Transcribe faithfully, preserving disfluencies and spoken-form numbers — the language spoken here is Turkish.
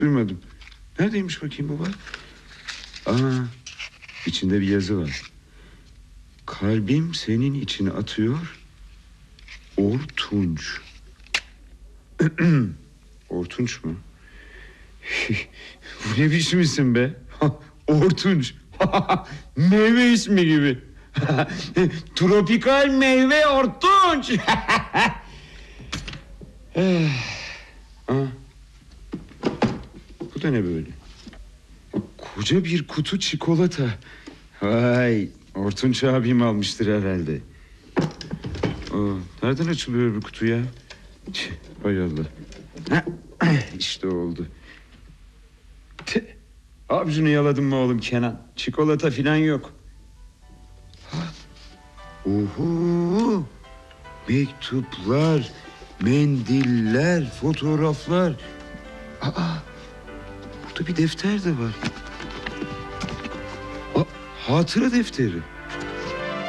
Duymadım. Neredeymiş bakayım baba? Aa, içinde bir yazı var. Kalbim senin için atıyor. Ortunç. Ortunç mu? Bu ne biçim isim be? Ortunç. Meyve ismi gibi. Tropikal meyve ortunç. Aa, bu da ne böyle? Koca bir kutu çikolata. Vay, Ortunç abim almıştır herhalde. Aa, nereden açılıyor bu kutu ya? Tüh, hay Allah. İşte oldu. Tüh. Avcunu yaladın mı oğlum Kenan? Çikolata filan yok. Oho! Mektuplar, mendiller, fotoğraflar. Aa, burada bir defter de var. Aa, hatıra defteri.